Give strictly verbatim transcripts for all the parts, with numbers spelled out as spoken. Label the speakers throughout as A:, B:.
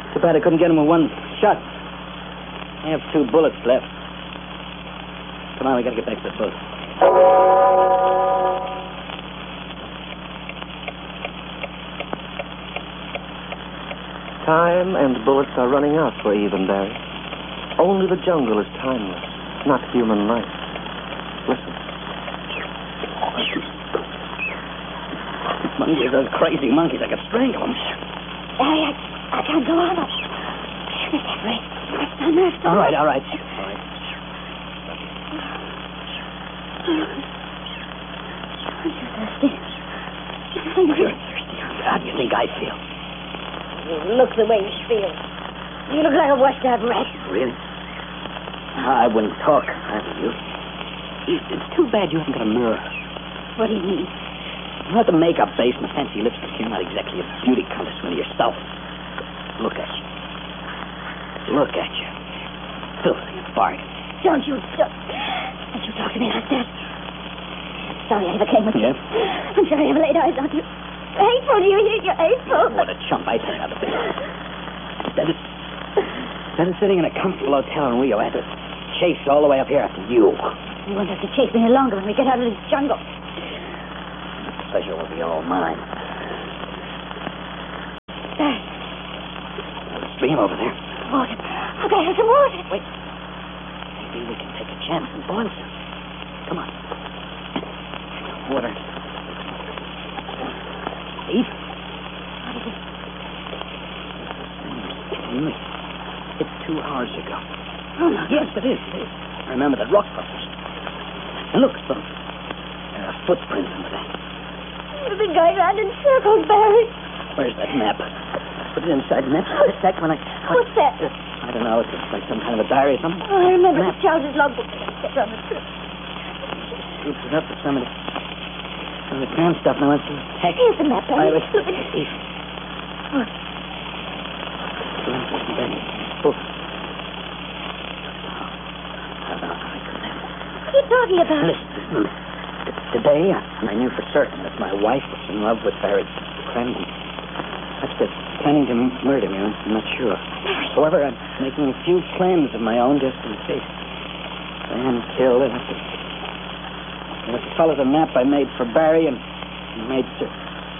A: Too bad I couldn't get him with one shot. I have two bullets left. Come on, we gotta get back to the boat.
B: Time and bullets are running out for Evenberry. Only the jungle is timeless, not human life. Listen.
A: Monkeys, those crazy monkeys, I could strangle them.
C: Barry, I, I can't go on. Mister Everett, I'm not
A: All right, all right. All right.
C: Aren't you thirsty? I'm hungry.
A: How do you think I feel?
C: You look the way you feel. You look like a washed-out rat.
A: Really? I wouldn't talk, I were you. It's too bad you haven't got a mirror.
C: What do you mean?
A: Not the makeup base and the fancy lipstick. You're not exactly a beauty contest winner yourself. Look at you. Look at you. Filthy and bargain.
C: Don't you... Don't, don't you talk to me like that. Sorry I ever came with you.
A: Yeah?
C: I'm sorry I ever laid eyes on you. Hateful, you hear? You're hateful.
A: What a chump I turned out to be. Instead of, instead of sitting in a comfortable hotel in Rio, I had to chase all the way up here after you.
C: You won't have to chase me any longer when we get out of this jungle.
A: The pleasure will be all mine.
C: There.
A: There's a stream over there.
C: Water. I'll get her some water.
A: Wait. Maybe we can take a chance and boil some. Come on. Water. Eve?
C: What is it?
A: Really? It's two hours ago.
C: Oh, no.
A: Yes, it is. It is. I remember that rock crossing. And look, look. There are footprints under there.
C: You've been going round in circles, Barry.
A: Where's that map? Put it inside the map. What's that when I... What?
C: What's that?
A: Uh, I don't know. It's like some kind of a diary or something.
C: Oh, I remember
A: Map.
C: the Charles's logbook that I kept on the trip.
A: Scoops it up with some of the... Some of the cram stuff. Now, let's see. Heck.
C: Here's the map, Barry.
A: I was...
C: Look at it.
A: Eve.
C: What?
A: Book.
C: What are you talking about?
A: Listen, listen. T- Today, I knew for certain that my wife was in love with Barry Crandon. That's the planning to murder me. I'm not sure. However, I'm making a few claims of my own just in case. I am killed. And let's follow the map I made for Barry and made certain.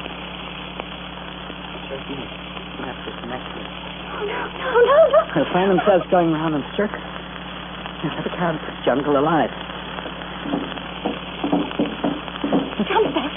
A: Certain map is next to it.
C: Oh, no, no, no, no.
A: They'll find themselves going around in circles. Never count this jungle alive.
C: Come back.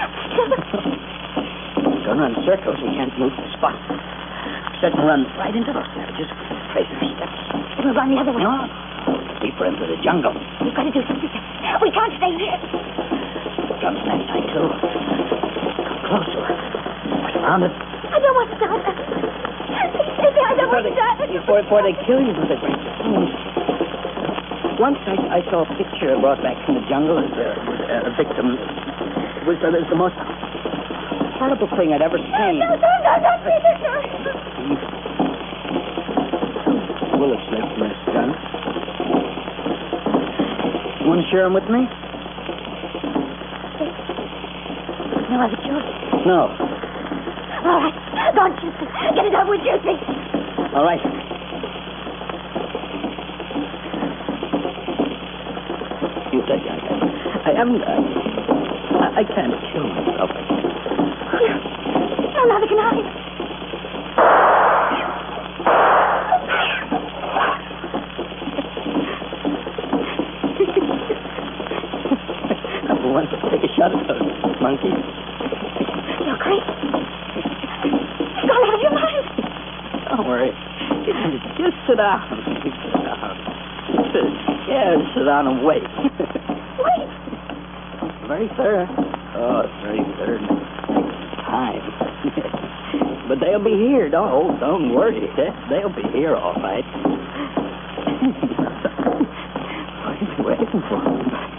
A: Going around in circles, we can't move the spot. Certain run right into those savages. Trace their steps.
C: We'll run the other way.
A: No, deeper into the jungle.
C: We've got to do something. We can't stay here.
A: Drums that side, too. Come closer. We're surrounded.
C: I don't want to die. I don't want to die.
A: Before, before they kill you with the great stones. Once I, I saw a picture brought back from the jungle as a, a victim. It was, uh, it was the most horrible thing I'd ever seen.
C: No, no, no, no, Peter, no.
A: Two bullets left in this gun. You want to share them with me?
C: No other choice.
A: No.
C: All right. Go on, Chester. Get it over with, Josie.
A: All right. You said I, I, I haven't. Uh, I, I can't kill myself.
C: No, neither can I.
A: I want to take a shot at those monkeys.
C: You're crazy. You've gone out of your mind.
A: Don't worry. Just sit down. Sit down. Sit, yeah, sit down and wait.
C: Wait.
A: Very thorough. Oh, it's very thorough. Takes time. But they'll be here. Don't, oh, don't worry. They, they'll be here all right. What are you waiting for?